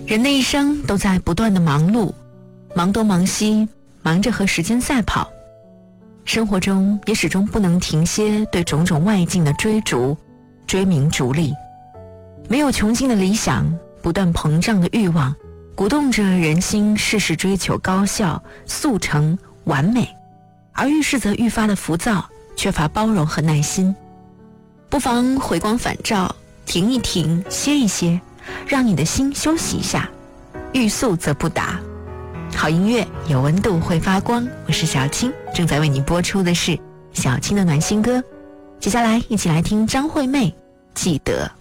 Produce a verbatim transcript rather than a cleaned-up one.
人的一生都在不断的忙碌，忙东忙西，忙着和时间赛跑。生活中也始终不能停歇对种种外境的追逐，追名逐利。没有穷尽的理想，不断膨胀的欲望，鼓动着人心事事追求高效、速成、完美，而遇事则愈发的浮躁，缺乏包容和耐心。不妨回光返照，停一停，歇一歇，让你的心休息一下，欲速则不达。好音乐有温度会发光，我是小青，正在为你播出的是小青的暖心歌。接下来一起来听张惠妹，记得。